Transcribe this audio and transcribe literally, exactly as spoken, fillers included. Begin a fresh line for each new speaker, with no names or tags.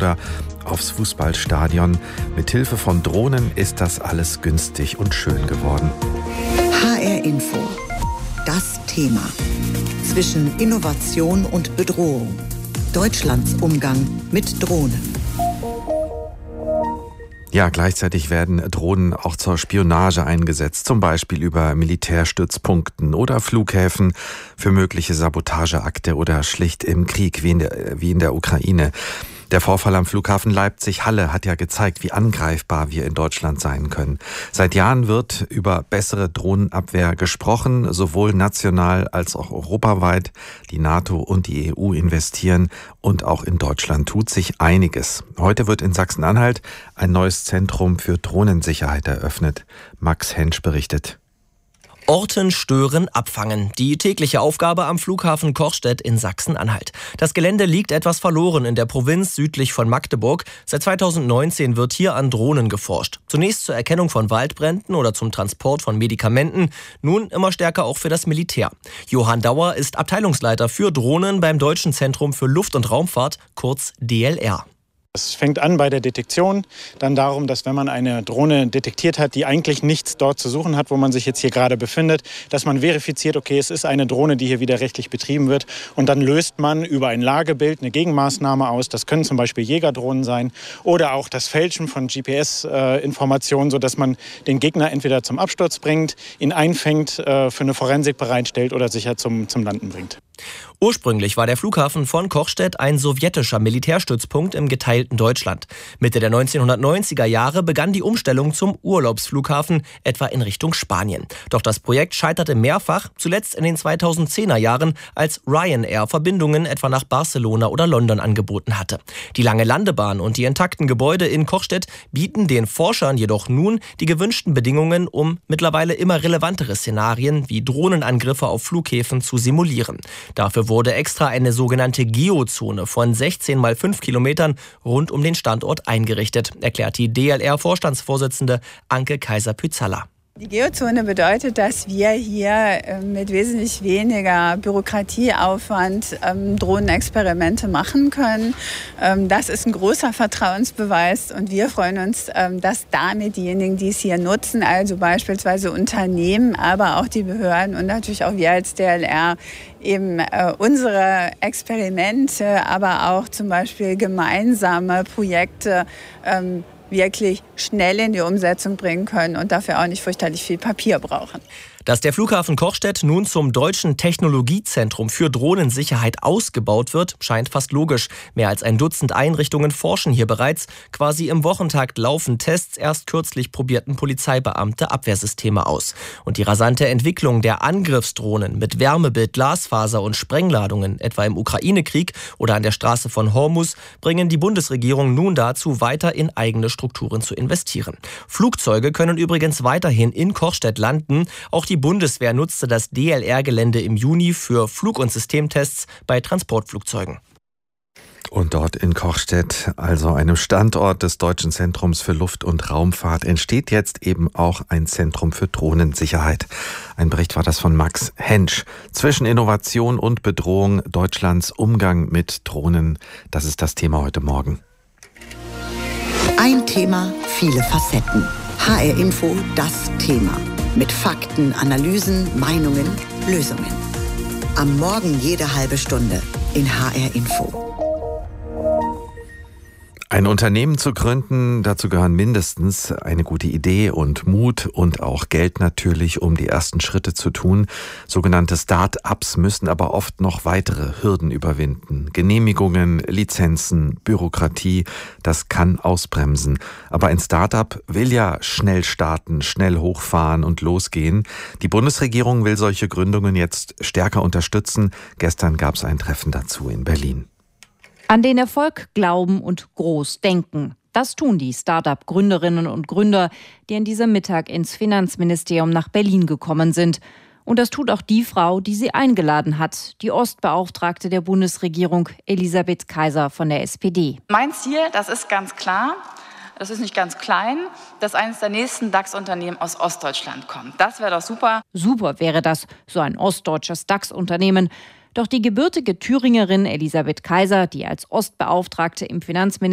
oder aufs Fußballstadion. Mithilfe von Drohnen ist das alles günstig und schön geworden.
H R Info. Das Thema. Zwischen Innovation und Bedrohung. Deutschlands Umgang mit Drohnen.
Ja, gleichzeitig werden Drohnen auch zur Spionage eingesetzt, zum Beispiel über Militärstützpunkten oder Flughäfen für mögliche Sabotageakte oder schlicht im Krieg wie in der, wie in der Ukraine. Der Vorfall am Flughafen Leipzig-Halle hat ja gezeigt, wie angreifbar wir in Deutschland sein können. Seit Jahren wird über bessere Drohnenabwehr gesprochen, sowohl national als auch europaweit. Die NATO und die E U investieren und auch in Deutschland tut sich einiges. Heute wird in Sachsen-Anhalt ein neues Zentrum für Drohnensicherheit eröffnet. Max Hensch berichtet.
Orten, stören, abfangen. Die tägliche Aufgabe am Flughafen Kochstedt in Sachsen-Anhalt. Das Gelände liegt etwas verloren in der Provinz südlich von Magdeburg. Seit zweitausendneunzehn wird hier an Drohnen geforscht. Zunächst zur Erkennung von Waldbränden oder zum Transport von Medikamenten. Nun immer stärker auch für das Militär. Johann Dauer ist Abteilungsleiter für Drohnen beim Deutschen Zentrum für Luft- und Raumfahrt, kurz D L R.
Es fängt an bei der Detektion, dann darum, dass wenn man eine Drohne detektiert hat, die eigentlich nichts dort zu suchen hat, wo man sich jetzt hier gerade befindet, dass man verifiziert, okay, es ist eine Drohne, die hier wieder rechtlich betrieben wird. Und dann löst man über ein Lagebild eine Gegenmaßnahme aus. Das können zum Beispiel Jägerdrohnen sein oder auch das Fälschen von G P S-Informationen, sodass man den Gegner entweder zum Absturz bringt, ihn einfängt, für eine Forensik bereitstellt oder sicher zum, zum Landen bringt.
Ursprünglich war der Flughafen von Kochstedt ein sowjetischer Militärstützpunkt im geteilten Deutschland. Mitte der neunzehnhundertneunziger Jahre begann die Umstellung zum Urlaubsflughafen, etwa in Richtung Spanien. Doch das Projekt scheiterte mehrfach, zuletzt in den zweitausendzehner Jahren, als Ryanair Verbindungen etwa nach Barcelona oder London angeboten hatte. Die lange Landebahn und die intakten Gebäude in Kochstedt bieten den Forschern jedoch nun die gewünschten Bedingungen, um mittlerweile immer relevantere Szenarien wie Drohnenangriffe auf Flughäfen zu simulieren. Dafür wurde extra eine sogenannte Geozone von sechzehn mal fünf Kilometern rund um den Standort eingerichtet, erklärt die D L R-Vorstandsvorsitzende Anke Kaiser-Pyzalla.
Die Geozone bedeutet, dass wir hier mit wesentlich weniger Bürokratieaufwand ähm, Drohnenexperimente machen können. Ähm, das ist ein großer Vertrauensbeweis und wir freuen uns, ähm, dass damit diejenigen, die es hier nutzen, also beispielsweise Unternehmen, aber auch die Behörden und natürlich auch wir als D L R, eben äh, unsere Experimente, aber auch zum Beispiel gemeinsame Projekte ähm, wirklich schnell in die Umsetzung bringen können und dafür auch nicht fürchterlich viel Papier brauchen.
Dass der Flughafen Kochstedt nun zum Deutschen Technologiezentrum für Drohnensicherheit ausgebaut wird, scheint fast logisch. Mehr als ein Dutzend Einrichtungen forschen hier bereits. Quasi im Wochentakt laufen Tests. Erst kürzlich probierten Polizeibeamte Abwehrsysteme aus. Und die rasante Entwicklung der Angriffsdrohnen mit Wärmebild, Glasfaser und Sprengladungen, etwa im Ukraine-Krieg oder an der Straße von Hormuz, bringen die Bundesregierung nun dazu, weiter in eigene Strukturen zu investieren. Flugzeuge können übrigens weiterhin in Kochstedt landen. Auch die Die Bundeswehr nutzte das D L R-Gelände im Juni für Flug- und Systemtests bei Transportflugzeugen.
Und dort in Kochstedt, also einem Standort des Deutschen Zentrums für Luft- und Raumfahrt, entsteht jetzt eben auch ein Zentrum für Drohnensicherheit. Ein Bericht war das von Max Hensch. Zwischen Innovation und Bedrohung, Deutschlands Umgang mit Drohnen, das ist das Thema heute Morgen.
Ein Thema, viele Facetten. H R Info, das Thema. Mit Fakten, Analysen, Meinungen, Lösungen. Am Morgen jede halbe Stunde in H R Info.
Ein Unternehmen zu gründen, dazu gehören mindestens eine gute Idee und Mut und auch Geld natürlich, um die ersten Schritte zu tun. Sogenannte Start-ups müssen aber oft noch weitere Hürden überwinden. Genehmigungen, Lizenzen, Bürokratie, das kann ausbremsen. Aber ein Start-up will ja schnell starten, schnell hochfahren und losgehen. Die Bundesregierung will solche Gründungen jetzt stärker unterstützen. Gestern gab es ein Treffen dazu in Berlin.
An den Erfolg glauben und groß denken. Das tun die Start-up-Gründerinnen und Gründer, die an diesem Mittag ins Finanzministerium nach Berlin gekommen sind. Und das tut auch die Frau, die sie eingeladen hat, die Ostbeauftragte der Bundesregierung, Elisabeth Kaiser von der S P D.
Mein Ziel, das ist ganz klar, das ist nicht ganz klein, dass eines der nächsten DAX-Unternehmen aus Ostdeutschland kommt. Das wäre doch super.
Super wäre das, so ein ostdeutsches DAX-Unternehmen. Doch die gebürtige Thüringerin Elisabeth Kaiser, die als Ostbeauftragte im Finanzministerium